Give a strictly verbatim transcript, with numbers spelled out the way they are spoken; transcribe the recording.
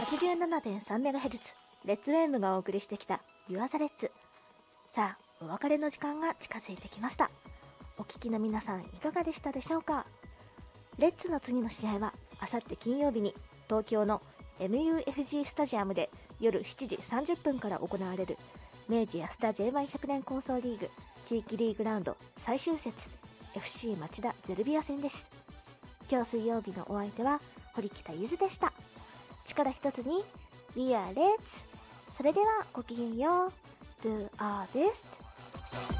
ちじゅうななてんさんメガヘルツ レッツウェームがお送りしてきたユアザレッツ。さあ、お別れの時間が近づいてきました。お聞きの皆さんいかがでしたでしょうか。レッツの次の試合はあさって金曜日に東京の エムユーエフジー スタジアムで夜しちじさんじゅっぷんから行われる明治安田 ジェイワンひゃく 年構想リーグ地域リーグラウンド最終節 エフシー 町田ゼルビア戦です。今日水曜日のお相手は堀北ゆずでした。力一つに We are Let's。 それではごきげんよう。 Do our best。